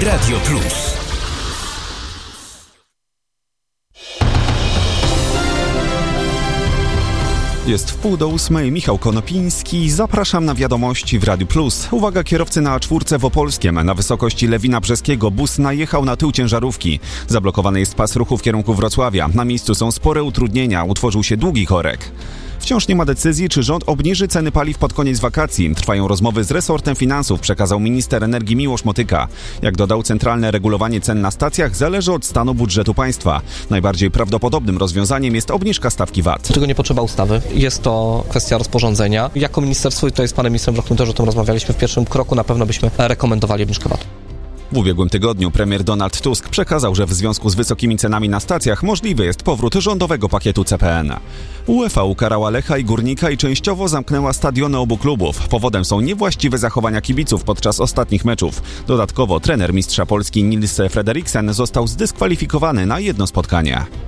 Radio Plus. Jest 7:30, Michał Konopiński. Zapraszam na wiadomości w Radiu Plus. Uwaga, kierowcy na A4 w Opolskiem. Na wysokości Lewina Brzeskiego bus najechał na tył ciężarówki. Zablokowany jest pas ruchu w kierunku Wrocławia. Na miejscu są spore utrudnienia. Utworzył się długi korek. Wciąż nie ma decyzji, czy rząd obniży ceny paliw pod koniec wakacji. Trwają rozmowy z resortem finansów, przekazał minister energii Miłosz Motyka. Jak dodał, centralne regulowanie cen na stacjach zależy od stanu budżetu państwa. Najbardziej prawdopodobnym rozwiązaniem jest obniżka stawki VAT. Czego nie potrzeba ustawy. Jest to kwestia rozporządzenia. Jako ministerstwo, i to jest z panem ministrem Blochnym też o tym rozmawialiśmy w pierwszym kroku, na pewno byśmy rekomendowali obniżkę VAT. W ubiegłym tygodniu premier Donald Tusk przekazał, że w związku z wysokimi cenami na stacjach możliwy jest powrót rządowego pakietu CPN. UEFA ukarała Lecha i Górnika i częściowo zamknęła stadiony obu klubów. Powodem są niewłaściwe zachowania kibiców podczas ostatnich meczów. Dodatkowo trener mistrza Polski Nils Frederiksen został zdyskwalifikowany na jedno spotkanie.